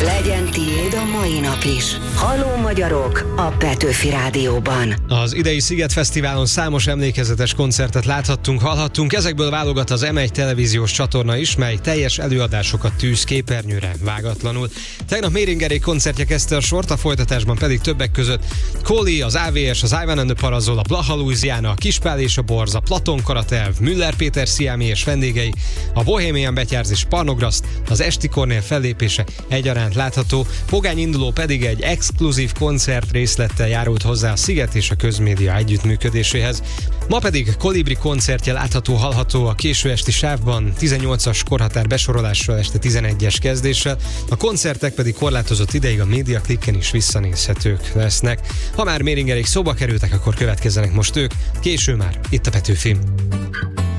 Legyen tiéd a mai nap is. Halló magyarok a Petőfi Rádióban. Az idei Szigetfesztiválon számos emlékezetes koncertet láthattunk, hallhattunk, ezekből válogat az M1 televíziós csatorna is, mely teljes előadásokat tűz képernyőre vágatlanul. Tegnap Méringerék koncertje kezdte a sort, a folytatásban pedig többek között Koli, az AVS, az Ivan and the Parazol, a Blaha Louisiana, a Kispál és a Borz, a Platon Karatelv, Müller Péter Sziámi és vendégei, a Bohemian Betyárz és Parnograszt, az Esti Kornél fellépése egyaránt látható, Pogány induló pedig egy exkluzív koncert részlettel járult hozzá a Sziget és a közmédia együttműködéséhez. Ma pedig Kolibri koncertje látható, hallható a késő esti sávban, 18-as korhatár besorolással, este 11-es kezdéssel, a koncertek pedig korlátozott ideig a Média Klikken is visszanézhetők lesznek. Ha már Méringerék szóba kerültek, akkor következzenek most ők, késő már, itt a Petőfi.